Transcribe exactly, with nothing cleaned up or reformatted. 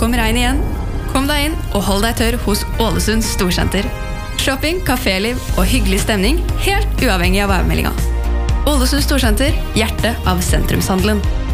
om regn igjen. Kom deg inn og hold deg tørr hos Ålesund Storsenter. Shopping, kaféliv og hyggelig stemning, helt uavhengig av værmeldinga. Ålesund Storsenter, hjertet av sentrumshandelen.